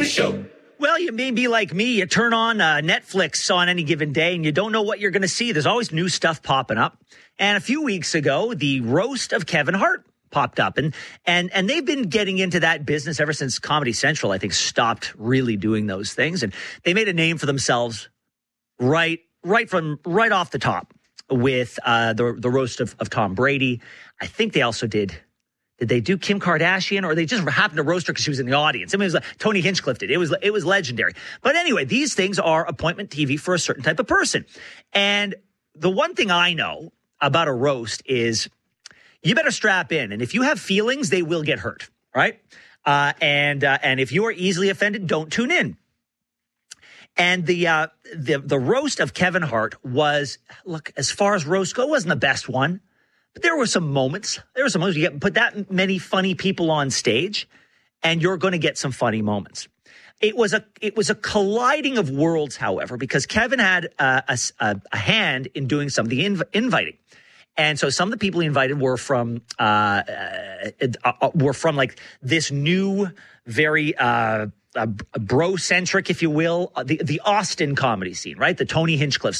Show. Well, you may be like me. You turn on Netflix on any given day and you don't know what you're going to see. There's always new stuff popping up. And a few weeks ago, the roast of Kevin Hart popped up. And they've been getting into that business ever since Comedy Central, I think, stopped really doing those things. And they made a name for themselves right off the top with the roast of Tom Brady. I think they also did they do Kim Kardashian, or they just happened to roast her because she was in the audience? I mean, it was like Tony Hinchcliffe did. It was legendary. But anyway, these things are appointment TV for a certain type of person. And the one thing I know about a roast is you better strap in. And if you have feelings, they will get hurt, right? And if you are easily offended, don't tune in. And the roast of Kevin Hart was, look, as far as roast go, wasn't the best one. But there were some moments. You put that many funny people on stage, and you're going to get some funny moments. It was a colliding of worlds, however, because Kevin had a hand in doing some of the inviting, and so some of the people he invited were from like this new, very bro-centric, if you will, the Austin comedy scene, right? The Tony Hinchcliffes,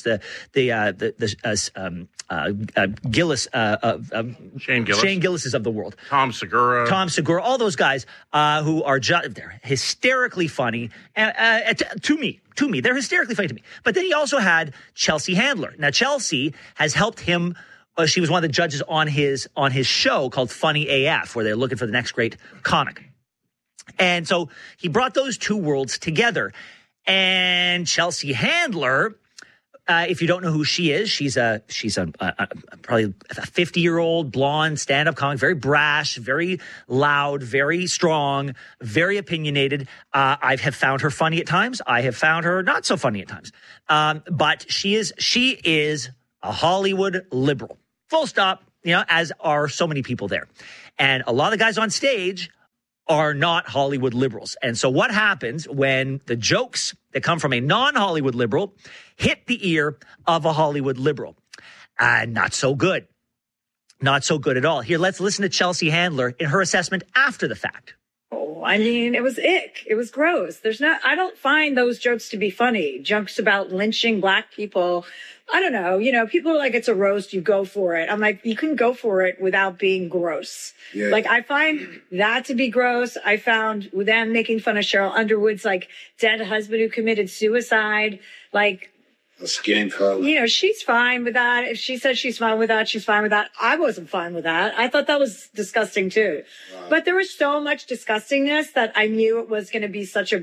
Gillis, Shane Gillis of the world, Tom Segura, all those guys who are they're hysterically funny to me. They're hysterically funny to me. But then he also had Chelsea Handler. Now Chelsea has helped him. She was one of the judges on his show called Funny AF, where they're looking for the next great comic. And so he brought those two worlds together. And Chelsea Handler, if you don't know who she is, she's probably a 50-year-old blonde stand-up comic, very brash, very loud, very strong, very opinionated. I have found her funny at times. I have found her not so funny at times. But she is a Hollywood liberal. Full stop, as are so many people there. And a lot of the guys on stage are not Hollywood liberals. And so what happens when the jokes that come from a non-Hollywood liberal hit the ear of a Hollywood liberal? Not so good. Not so good at all. Here, let's listen to Chelsea Handler in her assessment after the fact. Oh, I mean, it was ick. It was gross. I don't find those jokes to be funny. Jokes about lynching black people. I don't know. People are like, it's a roast. You go for it. I'm like, you can go for it without being gross. Yeah. Like, I find that to be gross. I found them making fun of Cheryl Underwood's like dead husband who committed suicide. Like, Skinny Carla. She's fine with that. If she says she's fine with that, she's fine with that. I wasn't fine with that. I thought that was disgusting too. Wow. But there was so much disgustingness that I knew it was going to be such a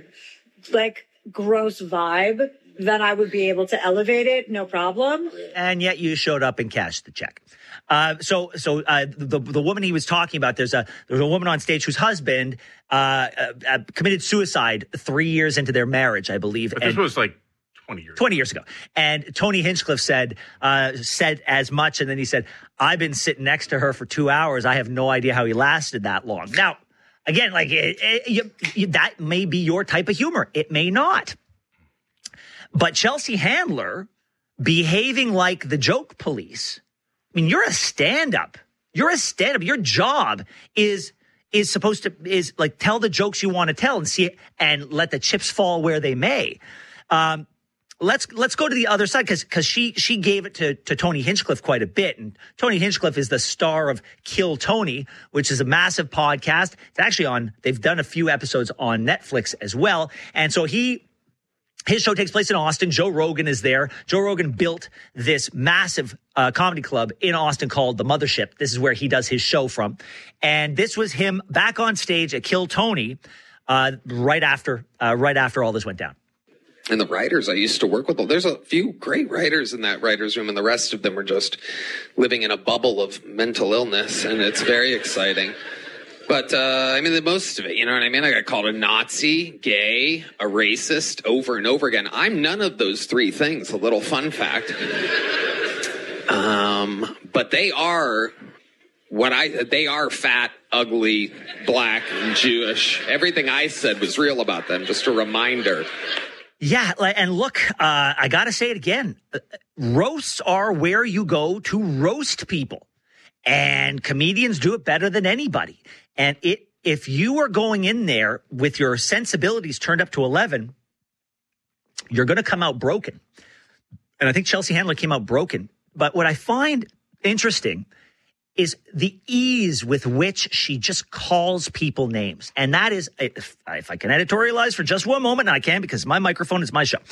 gross vibe that I would be able to elevate it, no problem. And yet you showed up and cashed the check. So the woman he was talking about, there's a woman on stage whose husband committed suicide 3 years into their marriage, I believe. But this was like 20 years ago. And Tony Hinchcliffe said as much. And then he said, I've been sitting next to her for 2 hours. I have no idea how he lasted that long. Now, again, that may be your type of humor. It may not. But Chelsea Handler behaving like the joke police. I mean, you're a stand-up. Your job is supposed to like tell the jokes you want to tell and let the chips fall where they may. Let's go to the other side because she gave it to Tony Hinchcliffe quite a bit. And Tony Hinchcliffe is the star of Kill Tony, which is a massive podcast. It's actually they've done a few episodes on Netflix as well. And so his show takes place in Austin. Joe Rogan is there. Joe Rogan built this massive comedy club in Austin called The Mothership. This is where he does his show from. And this was him back on stage at Kill Tony right after all this went down. And the writers I used to work with, there's a few great writers in that writer's room, and the rest of them are just living in a bubble of mental illness, and it's very exciting. But, the most of it, you know what I mean? I got called a Nazi, gay, a racist over and over again. I'm none of those three things, a little fun fact. But they are they are fat, ugly, black, and Jewish. Everything I said was real about them, just a reminder. Yeah, and look, I got to say it again. Roasts are where you go to roast people. And comedians do it better than anybody. And if you are going in there with your sensibilities turned up to 11, you're going to come out broken. And I think Chelsea Handler came out broken. But what I find interesting is the ease with which she just calls people names. And that is, if I can editorialize for just one moment, and I can because my microphone is my show,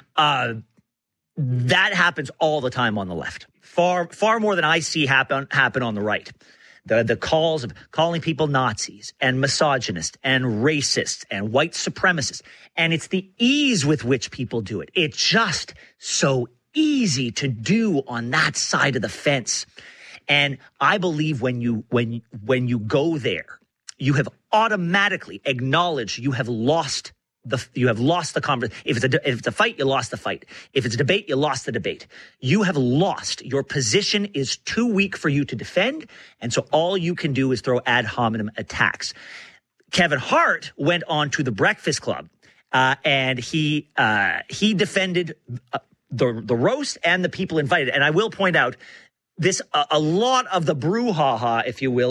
that happens all the time on the left. Far more than I see happen on the right. The calls of calling people Nazis and misogynist and racist and white supremacists. And it's the ease with which people do it. It's just so easy to do on that side of the fence. And I believe when you go there, you have automatically acknowledged you have lost the conversation. If it's a fight, you lost the fight. If it's a debate, you lost the debate. You have lost. Your position is too weak for you to defend, and so all you can do is throw ad hominem attacks. Kevin Hart went on to the Breakfast Club, and he defended the roast and the people invited. And I will point out, this a lot of the brouhaha, if you will,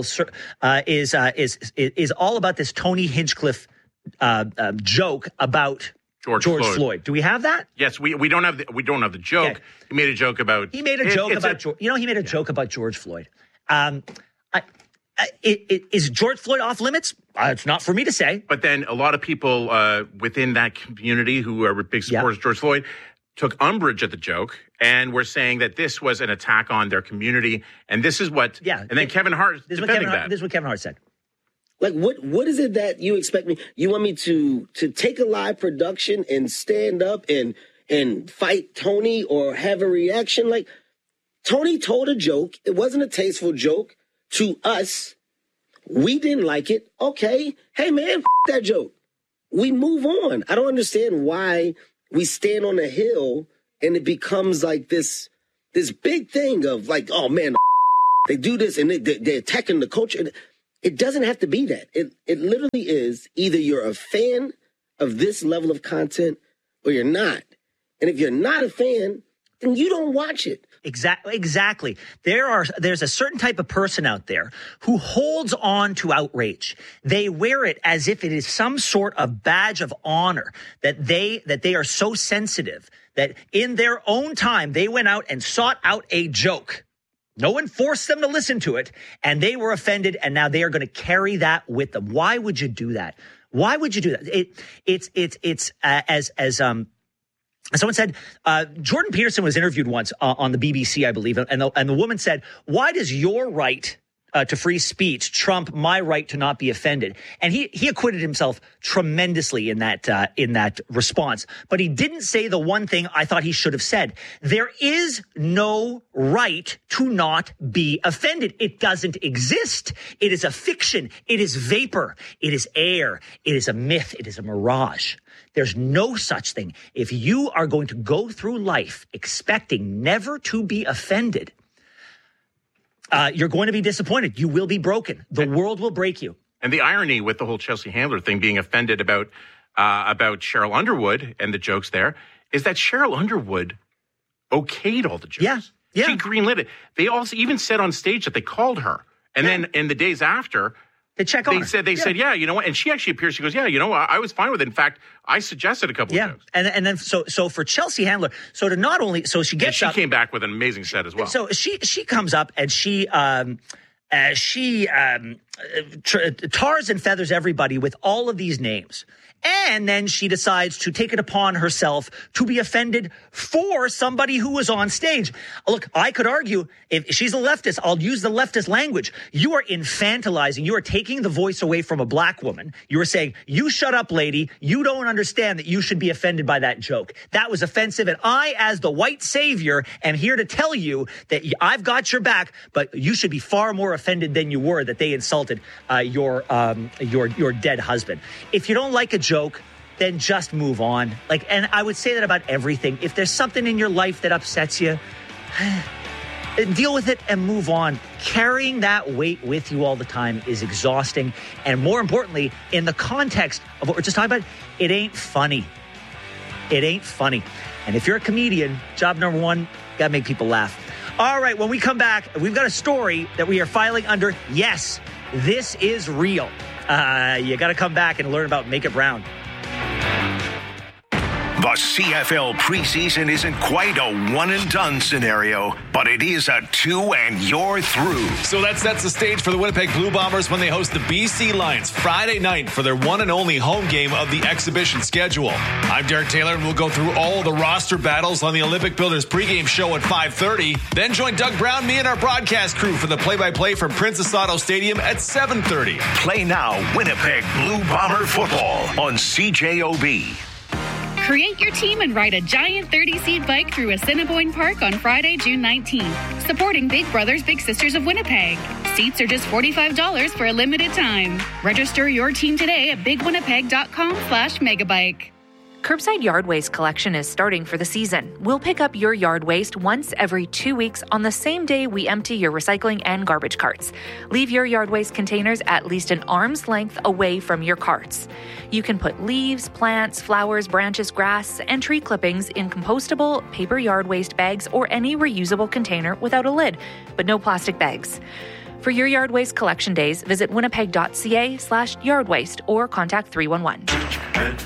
is all about this Tony Hinchcliffe joke about George Floyd. Do we have that? Yes, we don't have the joke. Okay. He made a joke about joke about George Floyd. Is George Floyd off limits? It's not for me to say. But then a lot of people within that community who are big supporters of George Floyd took umbrage at the joke and were saying that this was an attack on their community. And this is what. Yeah. And then Kevin Hart defending that. This is what Kevin Hart said. Like, what is it that you expect me? You want me to take a live production and stand up and fight Tony or have a reaction? Like, Tony told a joke. It wasn't a tasteful joke to us. We didn't like it. Okay. Hey, man, that joke. We move on. I don't understand why we stand on a hill and it becomes like this big thing of like, oh, man, they do this and they're attacking the culture. It doesn't have to be that. It literally is either you're a fan of this level of content or you're not. And if you're not a fan, then you don't watch it. Exactly. There's a certain type of person out there who holds on to outrage. They wear it as if it is some sort of badge of honor that they are so sensitive that in their own time they went out and sought out a joke. No one forced them to listen to it, and they were offended, and now they are going to carry that with them. Why would you do that? Why would you do that? As someone said, Jordan Peterson was interviewed once on the BBC, I believe, and the woman said, "Why does your right to free speech trump my right to not be offended?" And he acquitted himself tremendously in that response. But he didn't say the one thing I thought he should have said. There is no right to not be offended. It doesn't exist. It is a fiction. It is vapor. It is air. It is a myth. It is a mirage. There's no such thing. If you are going to go through life expecting never to be offended, you're going to be disappointed. You will be broken. The world will break you. And the irony with the whole Chelsea Handler thing being offended about Cheryl Underwood and the jokes there is that Cheryl Underwood okayed all the jokes. Yeah. She greenlit it. They also even said on stage that they called her. And then in the days after, they said, yeah, you know what? And she actually appears, she goes, yeah, you know what? I was fine with it. In fact, I suggested a couple of jokes. And then so for Chelsea Handler, she gets up. She came back with an amazing set as well. So she comes up and she tars and feathers everybody with all of these names. And then she decides to take it upon herself to be offended for somebody who was on stage. Look, I could argue if she's a leftist, I'll use the leftist language. You are infantilizing. You are taking the voice away from a black woman. You are saying, you shut up, lady. You don't understand that you should be offended by that joke. That was offensive. And I, as the white savior, am here to tell you that I've got your back, but you should be far more offended than you were that they insulted your dead husband. If you don't like a joke, then just move on. And I would say that about everything. If there's something in your life that upsets you, deal with it and move on. Carrying that weight with you all the time is exhausting. And more importantly, in the context of what we're just talking about, it ain't funny. It ain't funny. And if you're a comedian, job number one, gotta make people laugh. All right, when we come back, we've got a story that we are filing under, yes, this is real. you got to come back and learn about Make It Brown. The CFL preseason isn't quite a one-and-done scenario, but it is a 2 and you're through. So that sets the stage for the Winnipeg Blue Bombers when they host the BC Lions Friday night for their one and only home game of the exhibition schedule. I'm Derek Taylor, and we'll go through all the roster battles on the Olympic Builders pregame show at 5:30. Then join Doug Brown, me, and our broadcast crew for the play-by-play from Princess Auto Stadium at 7:30. Play now Winnipeg Blue Bomber football on CJOB. Create your team and ride a giant 30-seat bike through Assiniboine Park on Friday, June 19th, supporting Big Brothers Big Sisters of Winnipeg. Seats are just $45 for a limited time. Register your team today at bigwinnipeg.com/megabike. Curbside yard waste collection is starting for the season. We'll pick up your yard waste once every 2 weeks on the same day we empty your recycling and garbage carts. Leave your yard waste containers at least an arm's length away from your carts. You can put leaves, plants, flowers, branches, grass, and tree clippings in compostable paper yard waste bags or any reusable container without a lid, but no plastic bags. For your yard waste collection days, visit winnipeg.ca/yardwaste or contact 311.